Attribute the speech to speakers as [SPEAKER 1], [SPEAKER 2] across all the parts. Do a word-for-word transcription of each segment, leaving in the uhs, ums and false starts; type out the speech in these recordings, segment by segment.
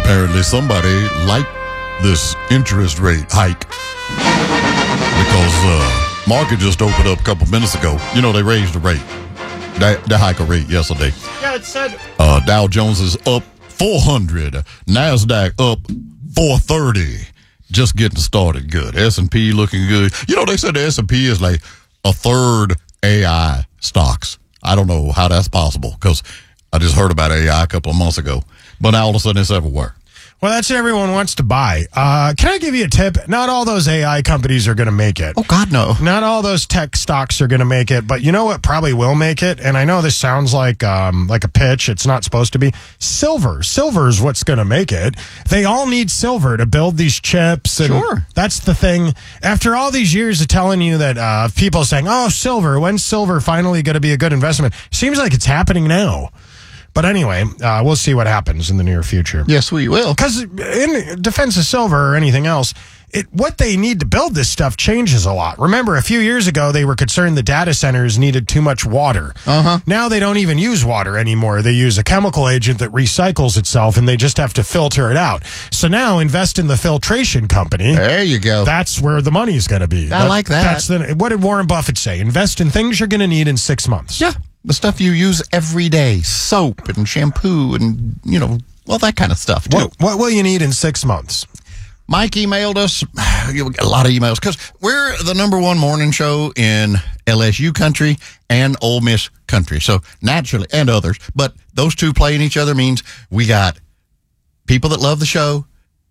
[SPEAKER 1] apparently somebody liked this interest rate hike because uh, market just opened up a couple minutes ago. You know, they raised the rate. They, they hike a rate yesterday.
[SPEAKER 2] Yeah, it said
[SPEAKER 1] uh, Dow Jones is up four hundred. NASDAQ up four thirty. Just getting started good. S and P looking good. You know, they said the S and P is like a third A I stocks. I don't know how that's possible because I just heard about A I a couple of months ago. But now all of a sudden it's everywhere.
[SPEAKER 2] Well, that's what everyone wants to buy. Uh, can I give you a tip? Not all those A I companies are going to make it.
[SPEAKER 1] Oh, God, no.
[SPEAKER 2] Not all those tech stocks are going to make it. But you know what probably will make it? And I know this sounds like um, like a pitch. It's not supposed to be. Silver. Silver is what's going to make it. They all need silver to build these chips. And
[SPEAKER 1] sure.
[SPEAKER 2] That's the thing. After all these years of telling you that uh, people saying, oh, silver, when's silver finally going to be a good investment? Seems like it's happening now. But anyway, uh, we'll see what happens in the near future.
[SPEAKER 1] Yes, we will.
[SPEAKER 2] Because in defense of silver or anything else, it what they need to build this stuff changes a lot. Remember, a few years ago, they were concerned the data centers needed too much water.
[SPEAKER 1] Uh-huh.
[SPEAKER 2] Now they don't even use water anymore. They use a chemical agent that recycles itself, and they just have to filter it out. So now invest in the filtration company.
[SPEAKER 1] There you go.
[SPEAKER 2] That's where the money's going to be.
[SPEAKER 1] I
[SPEAKER 2] that,
[SPEAKER 1] like that.
[SPEAKER 2] That's the, what did Warren Buffett say? Invest in things you're going to need in six months.
[SPEAKER 1] Yeah. The stuff you use every day, soap and shampoo and, you know, well, that kind of stuff, too.
[SPEAKER 2] What, what will you need in six months?
[SPEAKER 1] Mike emailed us. You'll get a lot of emails because we're the number one morning show in L S U country and Ole Miss country. So naturally, and others, but those two playing each other means we got people that love the show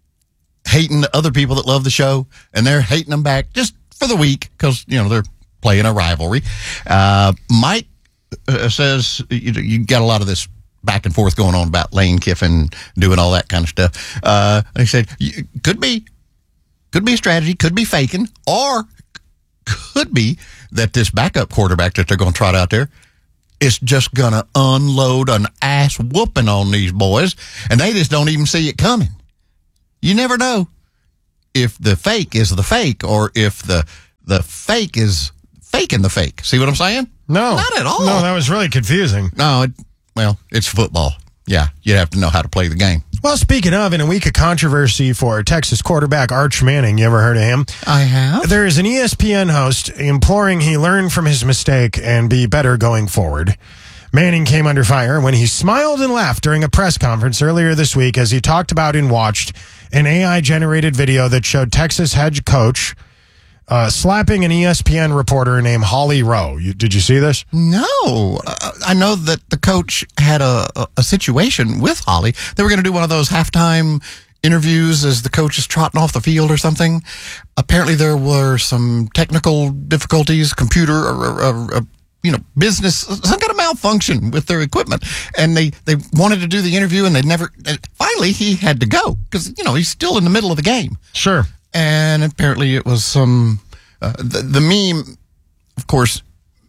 [SPEAKER 1] hating the other people that love the show, and they're hating them back just for the week because, you know, they're playing a rivalry. Uh, Mike Uh, says you, you got a lot of this back and forth going on about Lane Kiffin doing all that kind of stuff. Uh, they said you, could be, could be a strategy, could be faking, or could be that this backup quarterback that they're going to trot out there is just going to unload an ass whooping on these boys, and they just don't even see it coming. You never know if the fake is the fake or if the the fake is faking the fake. See what I'm saying?
[SPEAKER 2] No.
[SPEAKER 1] Not at all.
[SPEAKER 2] No, that was really confusing.
[SPEAKER 1] No, it, well, it's football. Yeah, you have to know how to play the game.
[SPEAKER 2] Well, speaking of, in a week of controversy for Texas quarterback Arch Manning, you ever heard of him?
[SPEAKER 1] I have.
[SPEAKER 2] There is an E S P N host imploring he learn from his mistake and be better going forward. Manning came under fire when he smiled and laughed during a press conference earlier this week as he talked about and watched an A I-generated video that showed Texas head coach Uh, slapping an E S P N reporter named Holly Rowe. You, did you see this?
[SPEAKER 1] No. Uh, I know that the coach had a, a, a situation with Holly. They were going to do one of those halftime interviews as the coach is trotting off the field or something. Apparently there were some technical difficulties, computer or, or, or, or you know, business, some kind of malfunction with their equipment. And they, they wanted to do the interview and they never, finally he had to go because, you know, he's still in the middle of the game.
[SPEAKER 2] Sure.
[SPEAKER 1] And apparently it was some, uh, the, the meme, of course,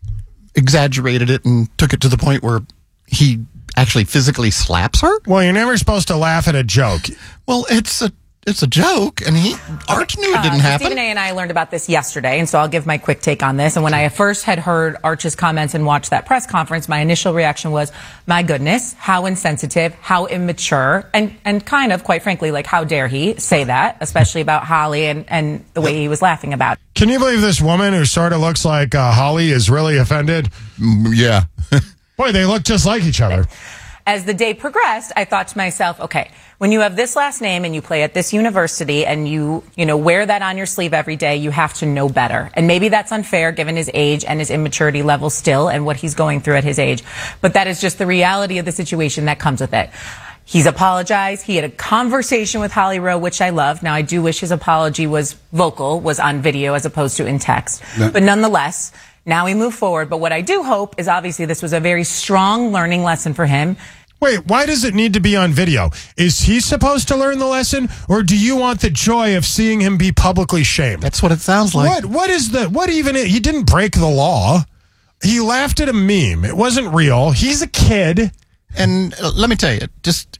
[SPEAKER 1] exaggerated it and took it to the point where he actually physically slaps her.
[SPEAKER 2] Well, you're never supposed to laugh at a joke.
[SPEAKER 1] Well, it's a it's a joke, and he Arch knew it didn't
[SPEAKER 3] uh,
[SPEAKER 1] happen.
[SPEAKER 3] Stephen A. and I learned about this yesterday, and so I'll give my quick take on this. And when I first had heard Arch's comments and watched that press conference, my initial reaction was, my goodness, how insensitive, how immature, and, and kind of, quite frankly, like, how dare he say that, especially about Holly and, and the way he was laughing about it.
[SPEAKER 2] Can you believe this woman who sort of looks like uh, Holly is really offended?
[SPEAKER 1] Mm, yeah.
[SPEAKER 2] Boy, they look just like each other.
[SPEAKER 3] As the day progressed, I thought to myself, okay, when you have this last name and you play at this university and you, you know, wear that on your sleeve every day, you have to know better. And maybe that's unfair given his age and his immaturity level still and what he's going through at his age. But that is just the reality of the situation that comes with it. He's apologized. He had a conversation with Holly Rowe, which I loved. Now, I do wish his apology was vocal, was on video as opposed to in text. No. But nonetheless, now we move forward. But what I do hope is obviously this was a very strong learning lesson for him.
[SPEAKER 2] Wait, why does it need to be on video? Is he supposed to learn the lesson, or do you want the joy of seeing him be publicly shamed?
[SPEAKER 1] That's what it sounds like.
[SPEAKER 2] What? What is the, what even, he didn't break the law. He laughed at a meme. It wasn't real. He's a kid.
[SPEAKER 1] And uh, let me tell you, just,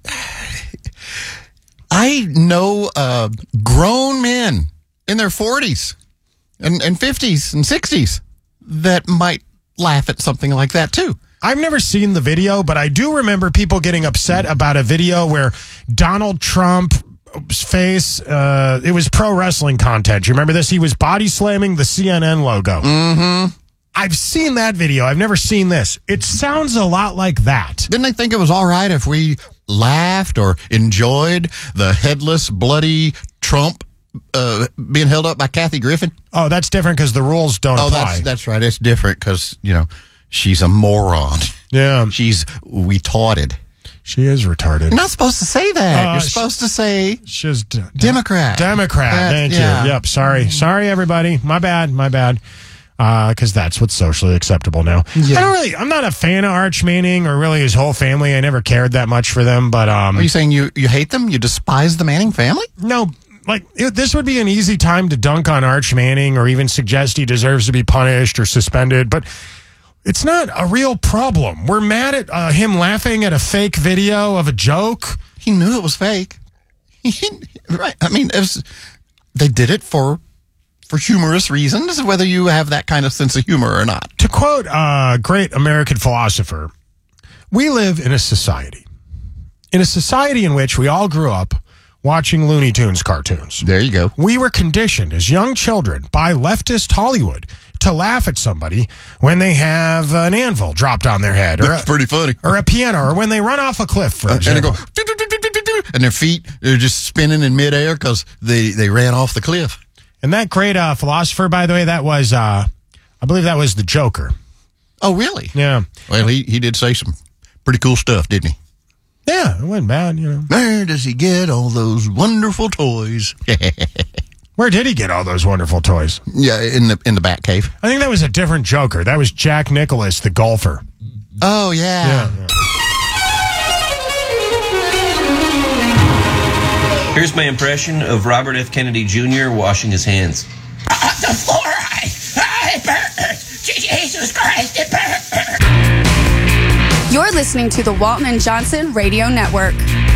[SPEAKER 1] I know uh, grown men in their forties and, and fifties and sixties that might laugh at something like that too.
[SPEAKER 2] I've never seen the video, but I do remember people getting upset about a video where Donald Trump's face, uh, it was pro wrestling content. You remember this? He was body slamming the C N N logo.
[SPEAKER 1] Mm-hmm.
[SPEAKER 2] I've seen that video. I've never seen this. It sounds a lot like that.
[SPEAKER 1] Didn't they think it was all right if we laughed or enjoyed the headless, bloody Trump uh, being held up by Kathy Griffin?
[SPEAKER 2] Oh, that's different because the rules don't
[SPEAKER 1] oh,
[SPEAKER 2] apply.
[SPEAKER 1] that's, that's right. It's different because, you know, she's a moron.
[SPEAKER 2] Yeah.
[SPEAKER 1] She's retarded.
[SPEAKER 2] She is retarded.
[SPEAKER 1] You're not supposed to say that.
[SPEAKER 2] Uh,
[SPEAKER 1] You're supposed to say
[SPEAKER 2] she's d-
[SPEAKER 1] Democrat.
[SPEAKER 2] Democrat.
[SPEAKER 1] Uh,
[SPEAKER 2] Thank
[SPEAKER 1] yeah.
[SPEAKER 2] you. Yep. Sorry. Sorry, everybody. My bad. My bad. Because uh, that's what's socially acceptable now.
[SPEAKER 1] Yeah.
[SPEAKER 2] I don't really. I'm not a fan of Arch Manning or really his whole family. I never cared that much for them. But um,
[SPEAKER 1] are you saying you, you hate them? You despise the Manning family?
[SPEAKER 2] No. Like it, this would be an easy time to dunk on Arch Manning or even suggest he deserves to be punished or suspended. But it's not a real problem. We're mad at uh, him laughing at a fake video of a joke.
[SPEAKER 1] He knew it was fake. Right. I mean, it was, they did it for. For humorous reasons, whether you have that kind of sense of humor or not.
[SPEAKER 2] To quote a great American philosopher, we live in a society. In a society in which we all grew up watching Looney Tunes cartoons.
[SPEAKER 1] There you go.
[SPEAKER 2] We were conditioned as young children by leftist Hollywood to laugh at somebody when they have an anvil dropped on their head. Or
[SPEAKER 1] That's
[SPEAKER 2] a,
[SPEAKER 1] pretty funny.
[SPEAKER 2] Or a piano, or when they run off a cliff, for example.
[SPEAKER 1] And they go, and their feet are just spinning in midair because they, they ran off the cliff.
[SPEAKER 2] And that great uh, philosopher, by the way, that was, uh, I believe that was the Joker.
[SPEAKER 1] Oh, really?
[SPEAKER 2] Yeah.
[SPEAKER 1] Well, he, he did say some pretty cool stuff, didn't he?
[SPEAKER 2] Yeah, it wasn't bad, you know.
[SPEAKER 1] Where does he get all those wonderful toys?
[SPEAKER 2] Where did he get all those wonderful toys?
[SPEAKER 1] Yeah, in the in the Batcave.
[SPEAKER 2] I think that was a different Joker. That was Jack Nicklaus, the golfer.
[SPEAKER 1] Oh, yeah.
[SPEAKER 2] Yeah. yeah.
[SPEAKER 4] Here's my impression of Robert F. Kennedy Junior washing his hands.
[SPEAKER 5] Uh, the fluoride! Uh, it burns! Jesus Christ, it burns!
[SPEAKER 6] You're listening to the Walton and Johnson Radio Network.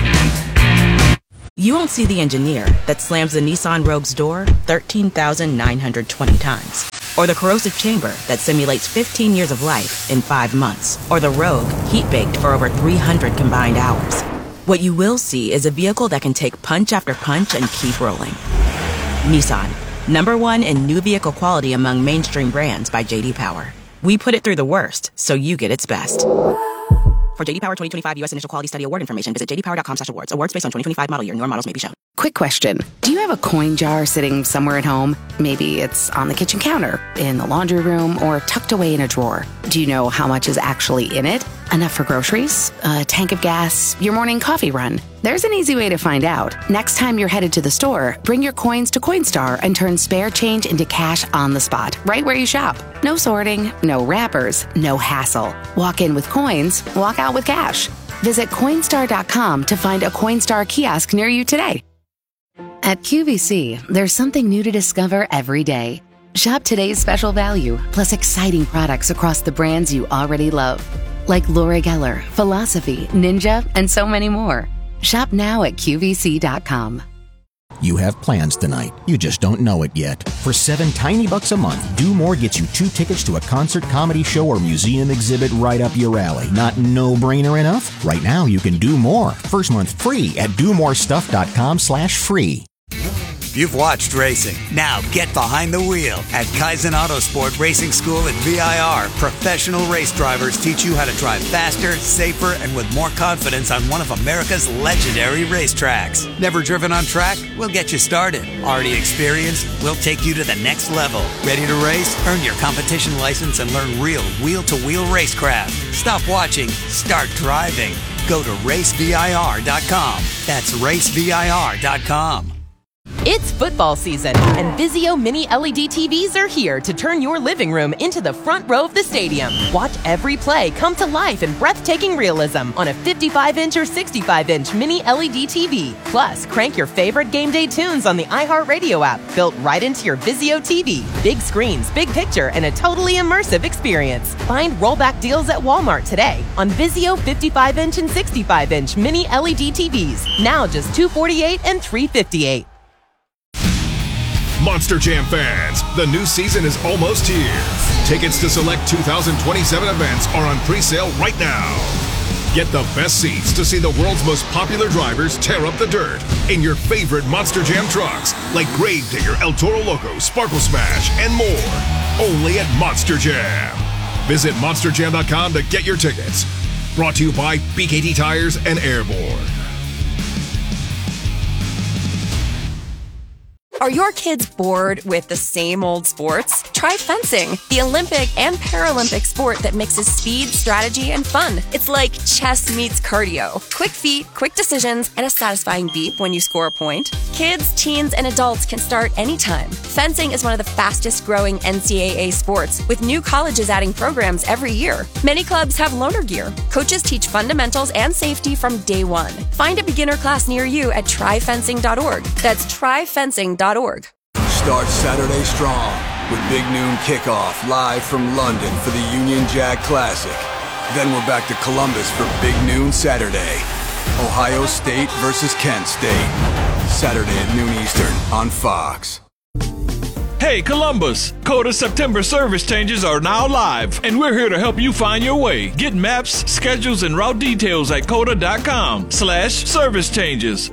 [SPEAKER 7] You won't see the engineer that slams the Nissan Rogue's door thirteen thousand nine hundred twenty times. Or the corrosive chamber that simulates fifteen years of life in five months. Or the Rogue heat-baked for over three hundred combined hours. What you will see is a vehicle that can take punch after punch and keep rolling. Nissan, number one in new vehicle quality among mainstream brands by J D Power. We put it through the worst, so you get its best. For J D Power twenty twenty-five U S Initial Quality Study Award information, visit j d power dot com slash awards. Awards based on twenty twenty-five model year. Newer models may be shown.
[SPEAKER 8] Quick question. Do you have a coin jar sitting somewhere at home? Maybe it's on the kitchen counter, in the laundry room, or tucked away in a drawer. Do you know how much is actually in it? Enough for groceries? A tank of gas? Your morning coffee run? There's an easy way to find out. Next time you're headed to the store, bring your coins to Coinstar and turn spare change into cash on the spot, right where you shop. No sorting, no wrappers, no hassle. Walk in with coins, walk out with cash. Visit Coinstar dot com to find a Coinstar kiosk near you today. At Q V C, there's something new to discover every day. Shop today's special value, plus exciting products across the brands you already love. Like Laura Geller, Philosophy, Ninja, and so many more. Shop now at Q V C dot com.
[SPEAKER 9] You have plans tonight. You just don't know it yet. For seven tiny bucks a month, Do More gets you two tickets to a concert, comedy show, or museum exhibit right up your alley. Not no-brainer enough? Right now, you can do more. First month free at do more stuff dot com slash free.
[SPEAKER 10] You've watched racing. Now get behind the wheel. At Kaizen Autosport Racing School at V I R, professional race drivers teach you how to drive faster, safer, and with more confidence on one of America's legendary racetracks. Never driven on track? We'll get you started. Already experienced? We'll take you to the next level. Ready to race? Earn your competition license and learn real wheel-to-wheel racecraft. Stop watching. Start driving. Go to race V I R dot com. That's race V I R dot com.
[SPEAKER 11] It's football season, and Vizio Mini L E D T Vs are here to turn your living room into the front row of the stadium. Watch every play come to life in breathtaking realism on a fifty-five inch or sixty-five inch Mini L E D T V. Plus, crank your favorite game day tunes on the iHeartRadio app, built right into your Vizio T V. Big screens, big picture, and a totally immersive experience. Find rollback deals at Walmart today on Vizio fifty-five inch and sixty-five inch Mini L E D T Vs. Now just two hundred forty-eight dollars and three hundred fifty-eight dollars.
[SPEAKER 12] Monster Jam fans, the new season is almost here. Tickets to select two thousand twenty-seven events are on pre-sale right now. Get the best seats to see the world's most popular drivers tear up the dirt in your favorite Monster Jam trucks, like Gravedigger, El Toro Loco, Sparkle Smash, and more. Only at Monster Jam. Visit monster jam dot com to get your tickets. Brought to you by B K T Tires and Airborne.
[SPEAKER 13] Are your kids bored with the same old sports? Try fencing, the Olympic and Paralympic sport that mixes speed, strategy, and fun. It's like chess meets cardio. Quick feet, quick decisions, and a satisfying beep when you score a point. Kids, teens, and adults can start anytime. Fencing is one of the fastest growing N C double A sports, with new colleges adding programs every year. Many clubs have loaner gear. Coaches teach fundamentals and safety from day one. Find a beginner class near you at try fencing dot org. That's try fencing dot org.
[SPEAKER 14] Start Saturday strong with Big Noon Kickoff live from London for the Union Jack Classic. Then we're back to Columbus for Big Noon Saturday. Ohio State versus Kent State. Saturday at noon Eastern on Fox.
[SPEAKER 15] Hey Columbus! Coda September service changes are now live, and we're here to help you find your way. Get maps, schedules, and route details at coda dot com slash service changes.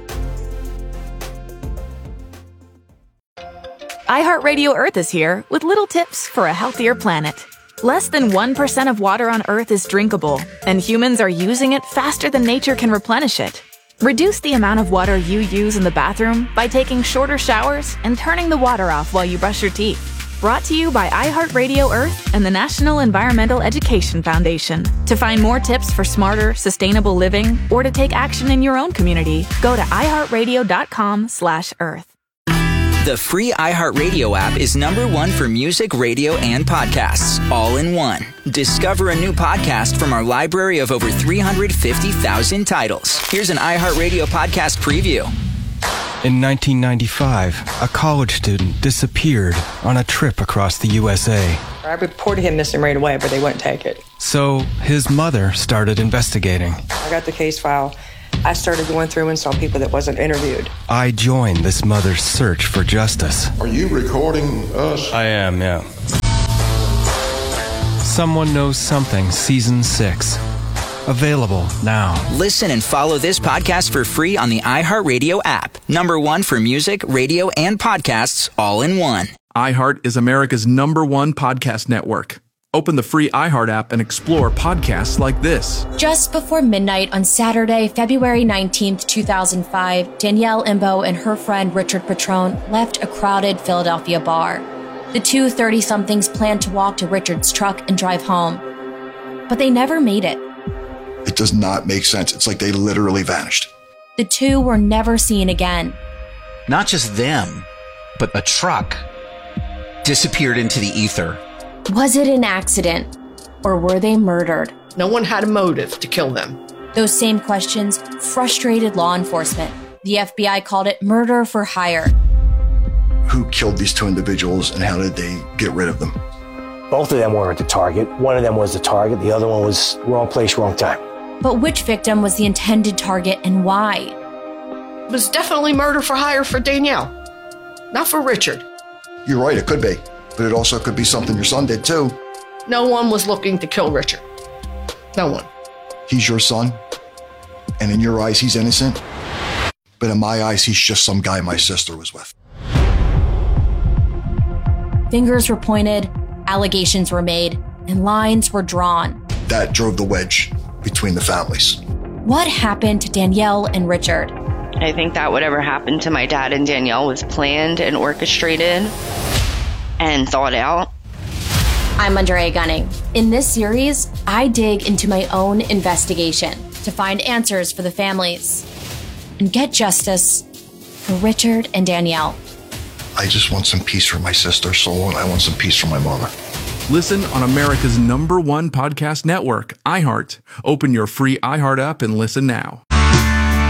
[SPEAKER 16] iHeartRadio Earth is here with little tips for a healthier planet. Less than one percent of water on Earth is drinkable, and humans are using it faster than nature can replenish it. Reduce the amount of water you use in the bathroom by taking shorter showers and turning the water off while you brush your teeth. Brought to you by iHeartRadio Earth and the National Environmental Education Foundation. To find more tips for smarter, sustainable living, or to take action in your own community, go to i heart radio dot com slash earth.
[SPEAKER 17] The free iHeartRadio app is number one for music, radio, and podcasts, all in one. Discover a new podcast from our library of over three hundred fifty thousand titles. Here's an iHeartRadio podcast preview.
[SPEAKER 18] In nineteen ninety-five, a college student disappeared on a trip across the U S A.
[SPEAKER 19] I reported him missing right away, but they wouldn't take it.
[SPEAKER 18] So his mother started investigating.
[SPEAKER 19] I got the case file. I started going through and saw people that wasn't interviewed.
[SPEAKER 18] I joined this mother's search for justice.
[SPEAKER 20] Are you recording us?
[SPEAKER 18] I am, yeah. Someone Knows Something, Season six. Available now.
[SPEAKER 17] Listen and follow this podcast for free on the iHeartRadio app. Number one for music, radio, and podcasts, all in one.
[SPEAKER 21] iHeart is America's number one podcast network. Open the free iHeart app and explore podcasts like this.
[SPEAKER 22] Just before midnight on Saturday, February nineteenth, two thousand five, Danielle Imbo and her friend Richard Petrone left a crowded Philadelphia bar. The two thirty-somethings planned to walk to Richard's truck and drive home, but they never made it.
[SPEAKER 20] It does not make sense. It's like they literally vanished.
[SPEAKER 22] The two were never seen again.
[SPEAKER 23] Not just them, but a truck disappeared into the ether.
[SPEAKER 22] Was it an accident, or were they murdered?
[SPEAKER 24] No one had a motive to kill them.
[SPEAKER 22] Those same questions frustrated law enforcement. The F B I called it murder for hire.
[SPEAKER 20] Who killed these two individuals and how did they get rid of them?
[SPEAKER 25] Both of them weren't the target. One of them was the target. The other one was wrong place, wrong time.
[SPEAKER 22] But which victim was the intended target and why?
[SPEAKER 24] It was definitely murder for hire for Danielle, not for Richard.
[SPEAKER 20] You're right, it could be. But it also could be something your son did too.
[SPEAKER 24] No one was looking to kill Richard. No one.
[SPEAKER 20] He's your son, and in your eyes, he's innocent. But in my eyes, he's just some guy my sister was with.
[SPEAKER 22] Fingers were pointed, allegations were made, and lines were drawn.
[SPEAKER 20] That drove the wedge between the families.
[SPEAKER 22] What happened to Danielle and Richard?
[SPEAKER 26] I think that whatever happened to my dad and Danielle was planned and orchestrated and thought out.
[SPEAKER 22] I'm Andrea Gunning. In this series, I dig into my own investigation to find answers for the families and get justice for Richard and Danielle.
[SPEAKER 20] I just want some peace for my sister, so I want some peace for my mother.
[SPEAKER 21] Listen on America's number one podcast network, iHeart. Open your free iHeart app and listen now.